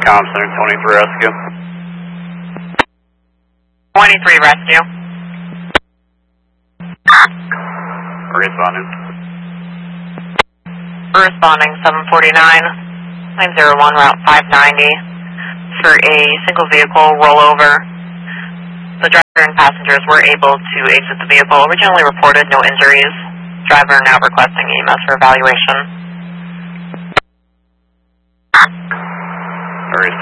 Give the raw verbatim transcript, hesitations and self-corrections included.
Com Center, twenty-three Rescue. twenty-three Rescue. Responding. Responding seven forty-nine, nine zero one Route five ninety for a single vehicle rollover. The driver and passengers were able to exit the vehicle. Originally reported no injuries. Driver now requesting E M S for evaluation.